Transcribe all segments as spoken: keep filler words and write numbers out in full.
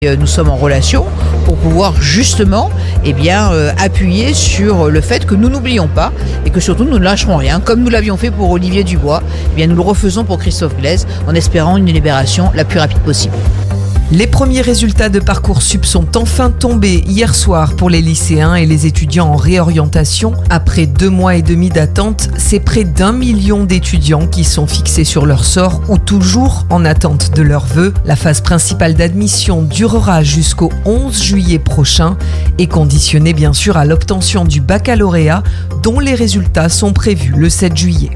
Nous sommes en relation pour pouvoir justement eh bien, euh, appuyer sur le fait que nous n'oublions pas et que surtout nous ne lâcherons rien. Comme nous l'avions fait pour Olivier Dubois, eh bien, nous le refaisons pour Christophe Glaise en espérant une libération la plus rapide possible. Les premiers résultats de Parcoursup sont enfin tombés hier soir pour les lycéens et les étudiants en réorientation. Après deux mois et demi d'attente, c'est près d'un million d'étudiants qui sont fixés sur leur sort ou toujours en attente de leurs vœux. La phase principale d'admission durera jusqu'au onze juillet prochain et conditionnée bien sûr à l'obtention du baccalauréat dont les résultats sont prévus le sept juillet.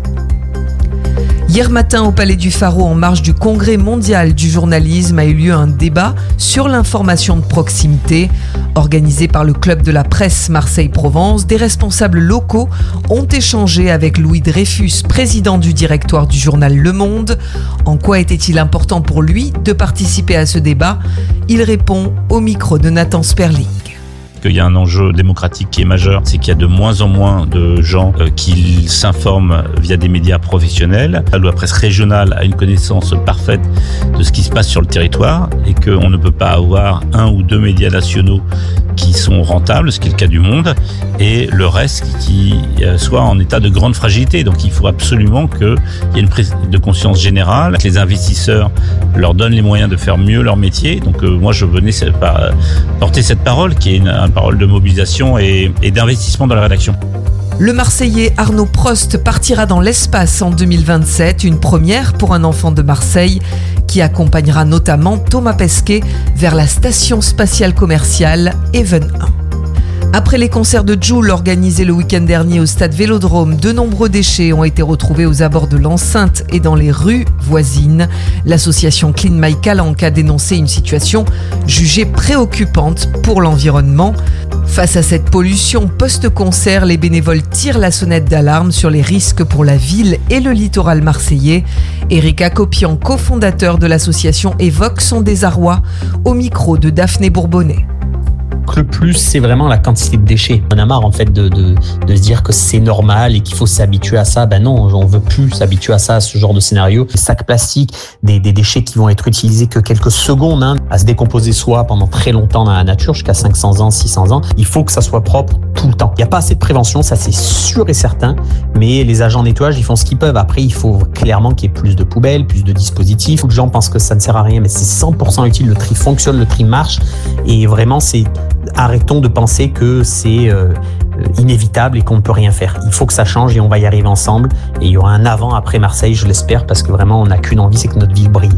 Hier matin, au Palais du Pharo, en marge du Congrès mondial du journalisme, a eu lieu un débat sur l'information de proximité. Organisé par le Club de la presse Marseille-Provence, des responsables locaux ont échangé avec Louis Dreyfus, président du directoire du journal Le Monde. En quoi était-il important pour lui de participer à ce débat ? Il répond au micro de Nathan Sperling. Il y a un enjeu démocratique qui est majeur, c'est qu'il y a de moins en moins de gens euh, qui s'informent via des médias professionnels. La presse régionale a une connaissance parfaite de ce qui se passe sur le territoire et qu'on ne peut pas avoir un ou deux médias nationaux qui sont rentables, ce qui est le cas du Monde, et le reste qui euh, soit en état de grande fragilité. Donc il faut absolument qu'il y ait une prise de conscience générale, que les investisseurs leur donnent les moyens de faire mieux leur métier. Donc euh, moi je venais par, porter cette parole qui est une, une parole de mobilisation et, et d'investissement dans la rédaction. Le Marseillais Arnaud Prost partira dans l'espace en deux mille vingt-sept, une première pour un enfant de Marseille qui accompagnera notamment Thomas Pesquet vers la station spatiale commerciale Even un. Après les concerts de Jul organisés le week-end dernier au stade Vélodrome, de nombreux déchets ont été retrouvés aux abords de l'enceinte et dans les rues voisines. L'association Clean My Calanque a dénoncé une situation jugée préoccupante pour l'environnement. Face à cette pollution post-concert, les bénévoles tirent la sonnette d'alarme sur les risques pour la ville et le littoral marseillais. Éric Acopian, cofondateur de l'association, évoque son désarroi au micro de Daphné Bourbonnet. Le plus, c'est vraiment la quantité de déchets. On a marre en fait de, de, de se dire que c'est normal et qu'il faut s'habituer à ça. Ben non, on veut plus s'habituer à ça, à ce genre de scénario. Des sacs plastiques, des, des déchets qui vont être utilisés que quelques secondes, hein, à se décomposer soit pendant très longtemps dans la nature, jusqu'à cinq cents ans, six cents ans. Il faut que ça soit propre tout le temps. Il n'y a pas assez de prévention, ça c'est sûr et certain, mais les agents nettoyage, ils font ce qu'ils peuvent. Après, il faut clairement qu'il y ait plus de poubelles, plus de dispositifs. Beaucoup de gens pensent que ça ne sert à rien, mais c'est cent pour cent utile. Le tri fonctionne, le tri marche, et vraiment, c'est arrêtons de penser que c'est euh, inévitable et qu'on ne peut rien faire. Il faut que ça change et on va y arriver ensemble. Et il y aura un avant après Marseille, je l'espère, parce que vraiment, on n'a qu'une envie, c'est que notre ville brille.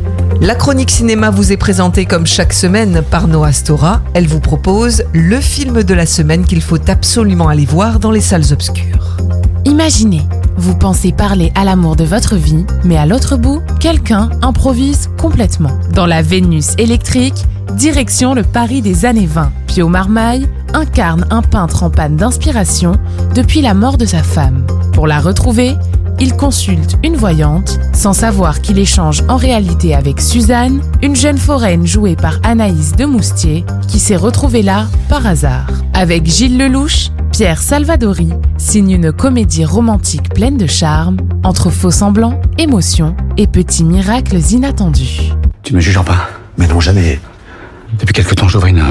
La chronique cinéma vous est présentée comme chaque semaine par Noah Stora. Elle vous propose le film de la semaine qu'il faut absolument aller voir dans les salles obscures. Imaginez, vous pensez parler à l'amour de votre vie, mais à l'autre bout, quelqu'un improvise complètement. Dans la Vénus électrique, direction le Paris des années vingt. Pio Marmaille incarne un peintre en panne d'inspiration depuis la mort de sa femme. Pour la retrouver, il consulte une voyante, sans savoir qu'il échange en réalité avec Suzanne, une jeune foraine jouée par Anaïs de Moustier, qui s'est retrouvée là par hasard. Avec Gilles Lelouch, Pierre Salvadori signe une comédie romantique pleine de charme, entre faux semblants, émotions et petits miracles inattendus. Tu me juges pas? Mais non, jamais. Depuis quelque temps, j'ouvre une...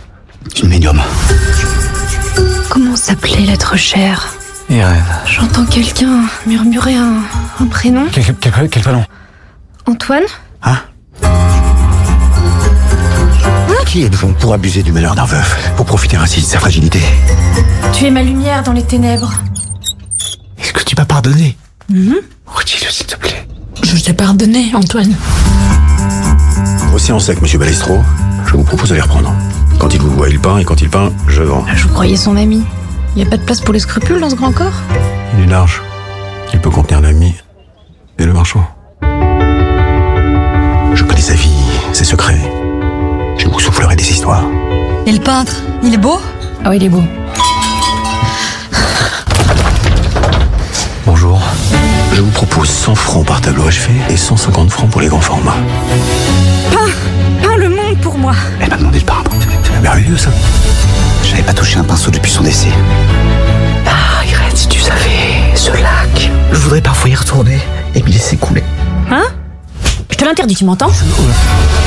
une médium. Comment s'appelait l'être cher? Irène. J'entends quelqu'un murmurer un, un prénom. Quel, quel, quel prénom? Antoine? Hein? Qui êtes-vous pour abuser du malheur d'un veuf? Pour profiter ainsi de sa fragilité? Tu es ma lumière dans les ténèbres. Est-ce que tu m'as pardonné? Mm-hmm. Redis-le, s'il te plaît. Je t'ai pardonné, Antoine. Océan sec, monsieur Balestro. Je vous propose de les reprendre. Quand il vous voit, il peint, et quand il peint, je vends. Je vous croyais son ami. Il n'y a pas de place pour les scrupules dans ce grand corps? Il est large. Il peut contenir l'ami et le marchand. Je connais sa vie, ses secrets. Je vous soufflerai des histoires. Et le peintre, il est beau? Ah oui, il est beau. Bonjour. Je vous propose cent francs par tableau achevé et cent cinquante francs pour les grands formats. Peins, peins le monde pour moi. Elle m'a demandé de peindre. C'est merveilleux, ça. J'avais pas touché un pinceau depuis son décès. Ah, Irène, si tu savais, ce lac. Je voudrais parfois y retourner et me laisser couler. Hein? Je te l'interdis, tu m'entends? Je...